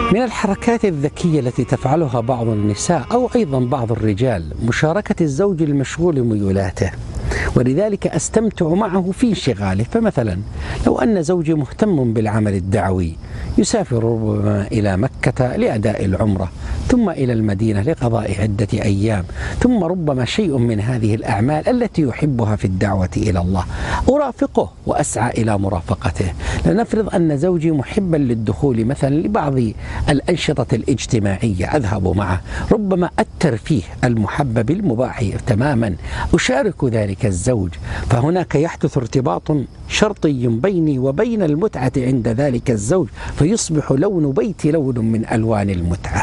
من الحركات الذكية التي تفعلها بعض النساء أو أيضا بعض الرجال مشاركة الزوج المشغول ميولاته، ولذلك أستمتع معه في انشغاله. فمثلا لو أن زوجي مهتم بالعمل الدعوي يسافر ربما إلى مكة لأداء العمرة، ثم إلى المدينة لقضاء عدة أيام، ثم ربما شيء من هذه الأعمال التي يحبها في الدعوة إلى الله أرافقه وأسعى إلى مرافقته. لنفرض أن زوجي محبا للدخول مثلا لبعض الأنشطة الاجتماعية، أذهب معه. ربما الترفيه المحبب المباح تماما أشارك ذلك الزوج، فهناك يحدث ارتباط شرطي بيني وبين المتعة عند ذلك الزوج، فيصبح لون بيتي لون من ألوان المتعة.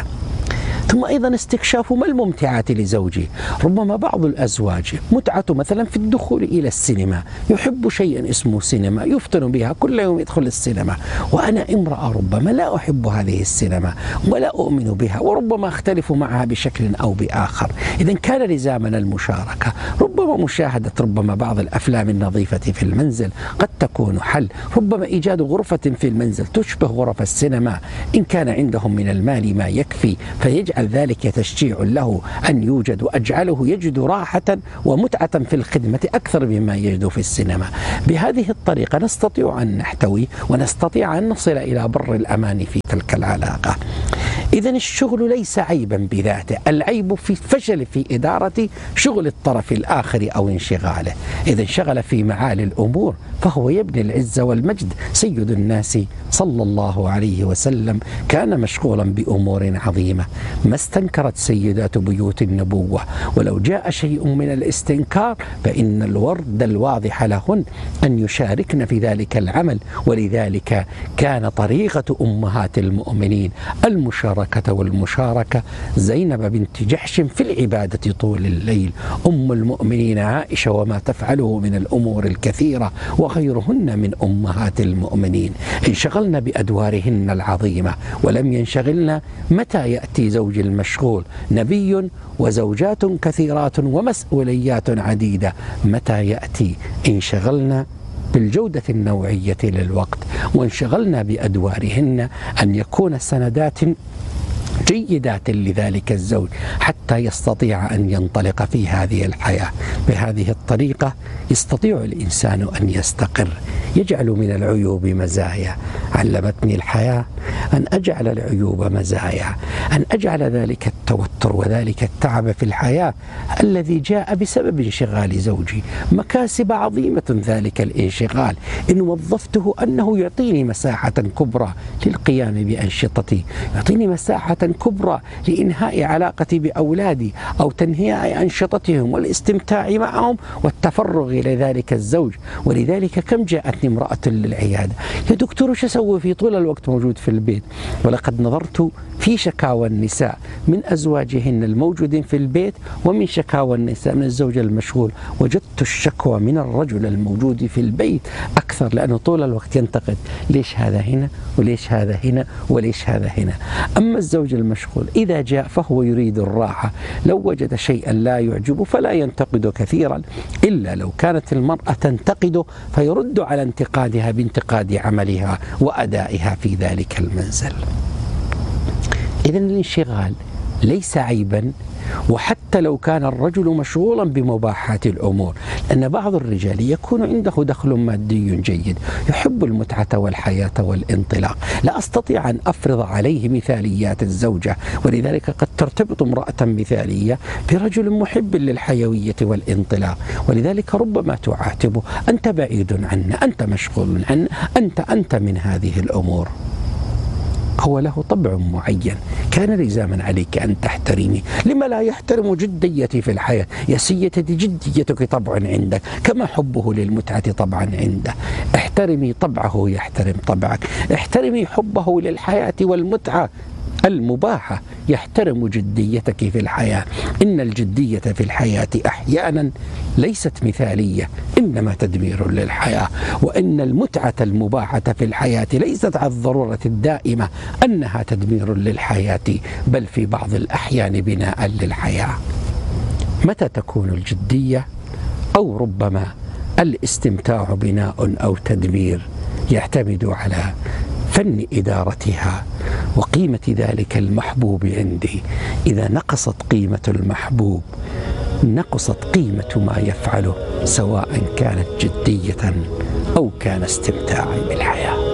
ثم أيضا استكشاف ما الممتعات لزوجي. ربما بعض الأزواج متعته مثلا في الدخول إلى السينما، يحب شيئا اسمه سينما، يفتن بها كل يوم يدخل السينما، وأنا امرأة ربما لا أحب هذه السينما ولا أؤمن بها، وربما أختلف معها بشكل أو بآخر. إذا كان لزامنا المشاركة، ربما مشاهدة بعض الأفلام النظيفة في المنزل قد تكون حل، ربما إيجاد غرفة في المنزل تشبه غرف السينما إن كان عندهم من المال ما يكفي، فيجعل ذلك تشجيع له أن يوجد، وأجعله يجد راحة ومتعة في الخدمة أكثر مما يجد في السينما. بهذه الطريقة نستطيع أن نحتوي ونستطيع أن نصل إلى بر الأمان في تلك العلاقة. إذن الشغل ليس عيبا بذاته، العيب في الفشل في إدارة شغل الطرف الآخر أو انشغاله. إذا انشغل في معالي الأمور فهو يبني العز والمجد. سيد الناس صلى الله عليه وسلم كان مشغولا بأمور عظيمة ما استنكرت سيدات بيوت النبوة، ولو جاء شيء من الاستنكار فإن الورد الواضح لهن أن يشاركن في ذلك العمل. ولذلك كان طريقة أمهات المؤمنين المشاركة والمشاركة. زينب بنت جحش في العبادة طول الليل، أم المؤمنين عائشة وما تفعله من الأمور الكثيرة، وغيرهن من أمهات المؤمنين انشغلن بأدوارهن العظيمة ولم ينشغلن متى يأتي زوج المشغول. نبي وزوجات كثيرات ومسؤوليات عديدة، متى يأتي؟ انشغلنا بالجودة النوعية للوقت، وانشغلنا بأدوارهن أن يكون سندات جيدات لذلك الزوج حتى يستطيع أن ينطلق في هذه الحياة. بهذه الطريقة يستطيع الإنسان أن يستقر، يجعل من العيوب مزايا. علمتني الحياة أن أجعل العيوب مزايا، أن أجعل ذلك التوتر وذلك التعب في الحياة الذي جاء بسبب انشغال زوجي مكاسب عظيمة. ذلك الانشغال إن وظفته أنه يعطيني مساحة كبرى للقيام بأنشطتي، يعطيني مساحة كبرى لإنهاء علاقتي بأولادي أو تنهية أنشطتهم والاستمتاع معهم والتفرغ إلى ذلك الزوج. ولذلك كم جاءتني امرأة للعيادة: يا دكتور شو أسوي في طول الوقت موجود في البيت؟ ولقد نظرت في شكاوى النساء من أزواجهن الموجودين في البيت ومن شكاوى النساء من الزوج المشغول، وجدت الشكوى من الرجل الموجود في البيت أكثر، لأنه طول الوقت ينتقد: ليش هذا هنا وليش هذا هنا وليش هذا هنا. أما الزوج المشغول إذا جاء فهو يريد الراحة، لو وجد شيئا لا يعجبه فلا ينتقد كثيرا، إلا لو كانت المرأة تنتقده فيرد على انتقادها بانتقاد عملها وأدائها في ذلك المنزل. إذن الانشغال ليس عيبا، وحتى لو كان الرجل مشغولا بمباحات الأمور، لأن بعض الرجال يكون عنده دخل مادي جيد، يحب المتعة والحياة والانطلاق. لا أستطيع أن أفرض عليه مثاليات الزوجة، ولذلك قد ترتبط امرأة مثالية برجل محب للحيوية والانطلاق، ولذلك ربما تعاتبه: أنت بعيد عنا، أنت مشغول عنا، أنت من هذه الأمور. هو له طبع معين، كان لزاما عليك أن تحترمي. لما لا يحترم جديتي في الحياة؟ يا سيدتي جديتك طبع عندك كما حبه للمتعة طبعا عنده. احترمي طبعه يحترم طبعك، احترمي حبه للحياة والمتعة المباحة يحترم جديتك في الحياة. إن الجدية في الحياة أحيانا ليست مثالية، إنما تدمير للحياة. وإن المتعة المباحة في الحياة ليست على الضرورة الدائمة أنها تدمير للحياة، بل في بعض الأحيان بناء للحياة. متى تكون الجدية؟ أو ربما الاستمتاع بناء أو تدمير، يعتمد على فن إدارتها وقيمة ذلك المحبوب عندي. إذا نقصت قيمة المحبوب نقصت قيمة ما يفعله، سواء كانت جدية أو كان استمتاعا بالحياة.